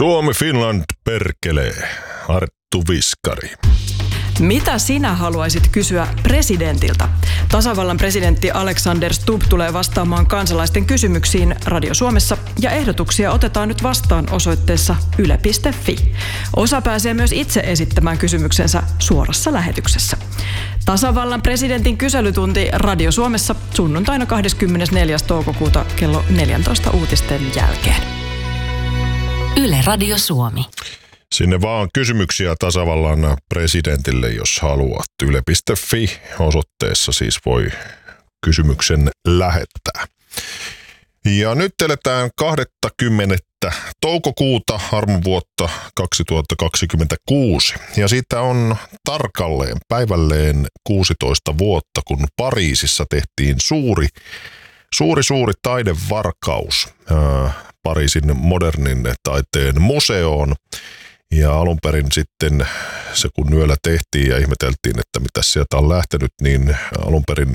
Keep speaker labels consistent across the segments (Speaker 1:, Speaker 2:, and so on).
Speaker 1: Suomi Finland perkelee. Arttu Viskari.
Speaker 2: Mitä sinä haluaisit kysyä presidentiltä? Tasavallan presidentti Alexander Stubb tulee vastaamaan kansalaisten kysymyksiin Radio Suomessa ja ehdotuksia otetaan nyt vastaan osoitteessa yle.fi. Osa pääsee myös itse esittämään kysymyksensä suorassa lähetyksessä. Tasavallan presidentin kyselytunti Radio Suomessa sunnuntaina 24. toukokuuta kello 14 uutisten jälkeen.
Speaker 3: Yle Radio Suomi.
Speaker 1: Sinne vaan kysymyksiä tasavallan presidentille, jos haluat. Yle.fi osoitteessa siis voi kysymyksen lähettää. Ja nyt eletään 20. toukokuuta armonvuotta 2026. Ja siitä on tarkalleen päivälleen 16 vuotta, kun Pariisissa tehtiin suuri taidevarkaus Pariisin modernin taiteen museoon. Ja alun perin sitten se, kun yöllä tehtiin ja ihmeteltiin, että mitä sieltä on lähtenyt, niin alun perin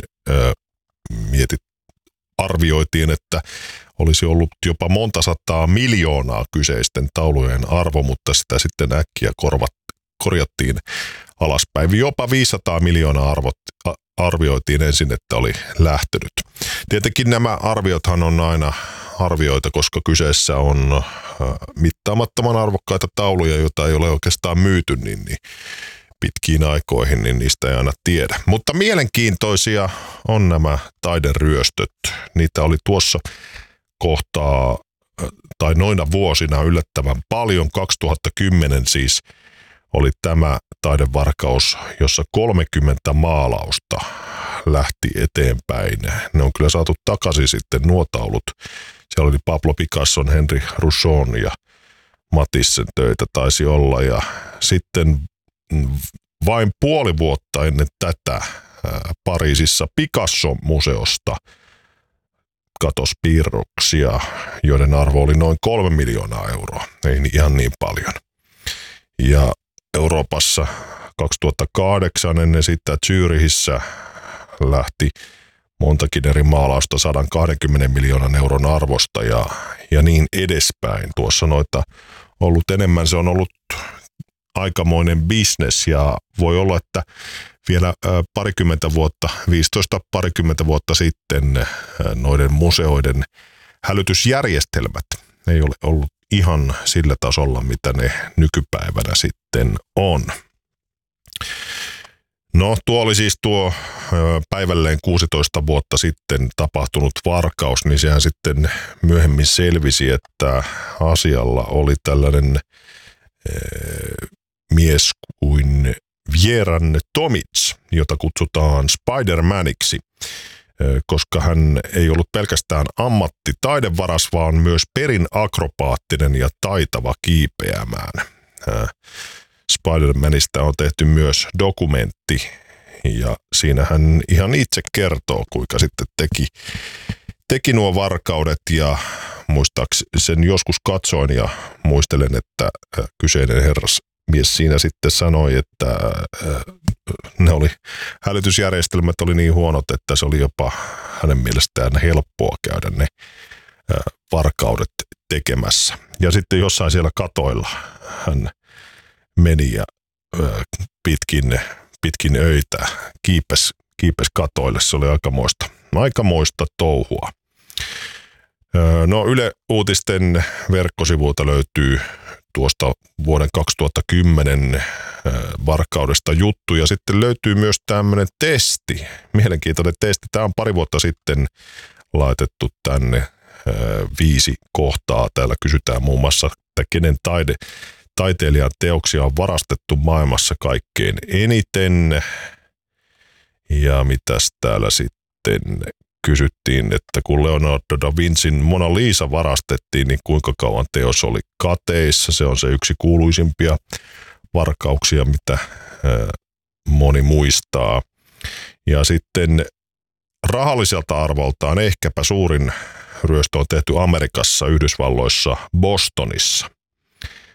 Speaker 1: arvioitiin, että olisi ollut jopa monta sataa miljoonaa kyseisten taulujen arvo, mutta sitä sitten äkkiä korjattiin alaspäin. Jopa 500 miljoonaa arvioitiin ensin, että oli lähtenyt. Tietenkin nämä arviothan on aina arvioita, koska kyseessä on mittaamattoman arvokkaita tauluja, joita ei ole oikeastaan myyty niin pitkiin aikoihin, niin niistä ei aina tiedä. Mutta mielenkiintoisia on nämä taideryöstöt. Niitä oli tuossa kohtaa, tai noina vuosina yllättävän paljon. 2010 siis oli tämä taidevarkaus, jossa 30 maalausta lähti eteenpäin. Ne on kyllä saatu takaisin sitten nuo taulut. Siellä oli Pablo Picasson, Henri Rousseaun ja Matissen töitä taisi olla. Ja sitten vain puoli vuotta ennen tätä Pariisissa Picasso-museosta katosi piirroksia, joiden arvo oli noin 3 miljoonaa euroa. Ei ihan niin paljon. Ja Euroopassa 2008 ennen sitä Zyrihissä lähti montakin eri maalausta 120 miljoonan euron arvosta ja niin edespäin. Tuossa noita ollut enemmän, se on ollut aikamoinen bisnes ja voi olla, että vielä parikymmentä vuotta sitten noiden museoiden hälytysjärjestelmät ei ole ollut ihan sillä tasolla, mitä ne nykypäivänä sitten on. No, tuo oli siis päivälleen 16 vuotta sitten tapahtunut varkaus, niin sehän sitten myöhemmin selvisi, että asialla oli tällainen mies kuin Vjeran Tomic, jota kutsutaan Spider-Maniksi, koska hän ei ollut pelkästään ammattitaidevaras, vaan myös perin akrobaattinen ja taitava kiipeämään. Spider-Manista on tehty myös dokumentti ja siinä hän ihan itse kertoo, kuinka sitten teki nuo varkaudet ja muistaakseni sen joskus katsoin ja muistelen, että kyseinen herrasmies siinä sitten sanoi, että hälytysjärjestelmät oli niin huonot, että se oli jopa hänen mielestään helppoa käydä ne varkaudet tekemässä. Ja sitten jossain siellä katoilla hän meni ja pitkin öitä kiipesi katoille. Se oli aikamoista touhua. No, Yle Uutisten verkkosivuilta löytyy tuosta vuoden 2010 varkaudesta juttu ja sitten löytyy myös tämmöinen testi, mielenkiintoinen testi. Tämä on pari vuotta sitten laitettu tänne 5 kohtaa. Täällä kysytään muun muassa, että kenen taiteilijan teoksia on varastettu maailmassa kaikkein eniten. Ja mitäs täällä sitten kysyttiin, että kun Leonardo da Vincin Mona Lisa varastettiin, niin kuinka kauan teos oli kateissa. Se on se yksi kuuluisimpia varkauksia, mitä moni muistaa. Ja sitten rahalliselta arvoltaan ehkäpä suurin ryöstö on tehty Amerikassa, Yhdysvalloissa, Bostonissa.